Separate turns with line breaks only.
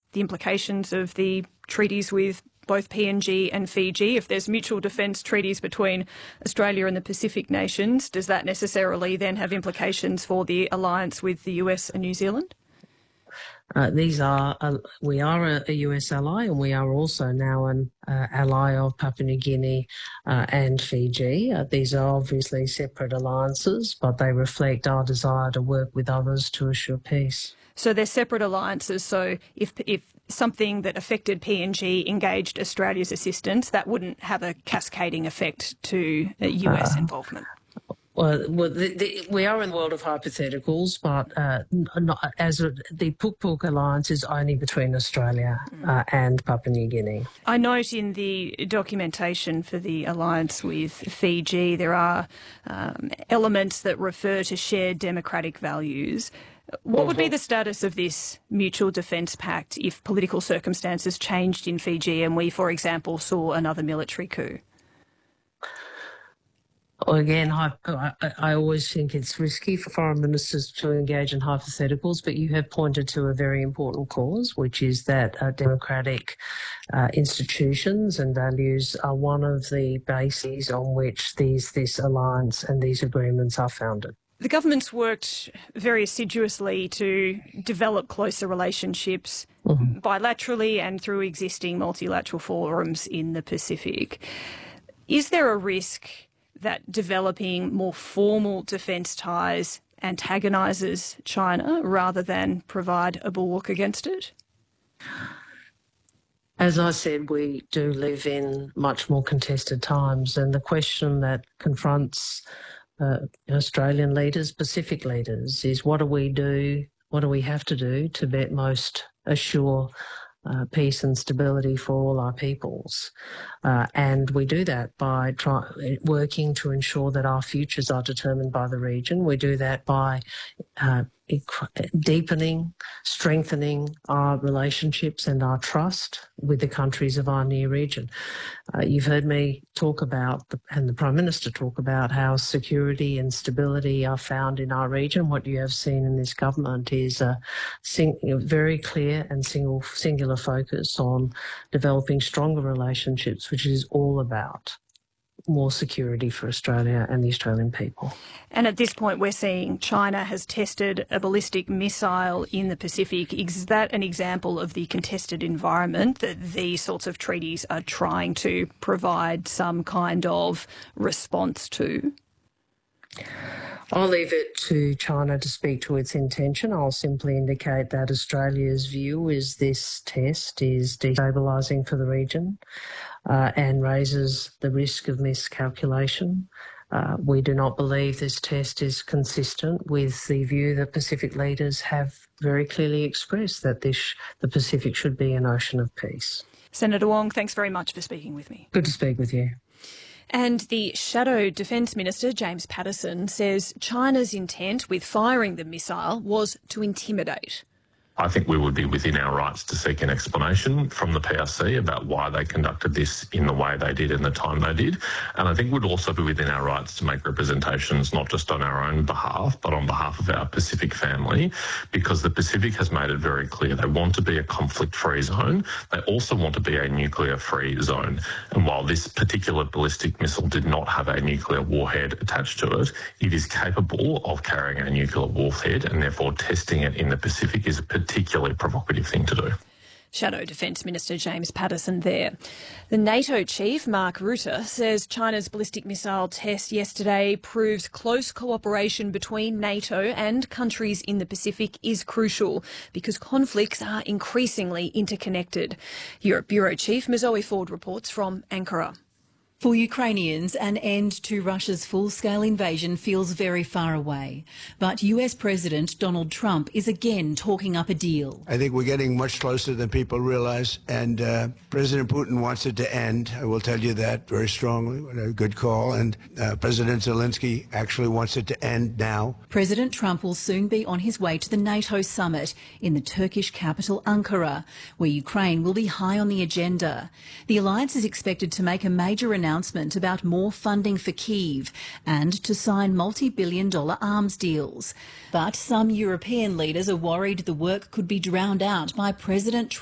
the implications of the treaties with both PNG and Fiji. If there's mutual defence treaties between Australia and the Pacific nations, does that necessarily then have implications for the alliance with the US and New Zealand?
We are a US ally, and we are also now an ally of Papua New Guinea and Fiji. These are obviously separate alliances, but they reflect our desire to work with others to assure peace.
So they're separate alliances. So if something that affected PNG engaged Australia's assistance, that wouldn't have a cascading effect to US involvement?
Well, we are in the world of hypotheticals, but the Puk-Puk alliance is only between Australia and Papua New Guinea.
I note in the documentation for the alliance with Fiji, there are elements that refer to shared democratic values. What would be the status of this mutual defence pact if political circumstances changed in Fiji and we, for example, saw another military coup?
Well, again, I always think it's risky for foreign ministers to engage in hypotheticals, but you have pointed to a very important cause, which is that democratic institutions and values are one of the bases on which this alliance and these agreements are founded.
The government's worked very assiduously to develop closer relationships bilaterally and through existing multilateral forums in the Pacific. Is there a risk that developing more formal defence ties antagonises China rather than provide a bulwark against it?
As I said, we do live in much more contested times, and the question that confronts Australian leaders, Pacific leaders, is what do we have to do to most assure peace and stability for all our peoples. And we do that by working to ensure that our futures are determined by the region. We do that by deepening, strengthening our relationships and our trust with the countries of our near region. You've heard me talk about, and the Prime Minister talk about, how security and stability are found in our region. What you have seen in this government is a very clear and singular focus on developing stronger relationships, which is all about more security for Australia and the Australian people.
And at this point, we're seeing China has tested a ballistic missile in the Pacific. Is that an example of the contested environment that these sorts of treaties are trying to provide some kind of response to?
I'll leave it to China to speak to its intention. I'll simply indicate that Australia's view is this test is destabilising for the region and raises the risk of miscalculation. We do not believe this test is consistent with the view that Pacific leaders have very clearly expressed, that the Pacific should be an ocean of peace.
Senator Wong, thanks very much for speaking with me.
Good to speak with you.
And the Shadow Defence Minister, James Paterson, says China's intent with firing the missile was to intimidate.
I think we would be within our rights to seek an explanation from the PRC about why they conducted this in the way they did and the time they did. And I think we'd also be within our rights to make representations, not just on our own behalf, but on behalf of our Pacific family, because the Pacific has made it very clear they want to be a conflict-free zone. They also want to be a nuclear-free zone. And while this particular ballistic missile did not have a nuclear warhead attached to it, it is capable of carrying a nuclear warhead, and therefore testing it in the Pacific is a particularly provocative thing to do.
Shadow Defence Minister James Paterson there. The NATO chief, Mark Rutte, says China's ballistic missile test yesterday proves close cooperation between NATO and countries in the Pacific is crucial because conflicts are increasingly interconnected. Europe Bureau Chief Zoe Ford reports from Ankara.
For Ukrainians, an end to Russia's full-scale invasion feels very far away. But US President Donald Trump is again talking up a deal.
I think we're getting much closer than people realize, and President Putin wants it to end. I will tell you that very strongly. What a good call. And President Zelensky actually wants it to end now.
President Trump will soon be on his way to the NATO summit in the Turkish capital Ankara, where Ukraine will be high on the agenda. The alliance is expected to make a major announcement about more funding for Kyiv and to sign multi-billion-dollar arms deals. But some European leaders are worried the work could be drowned out by President Trump.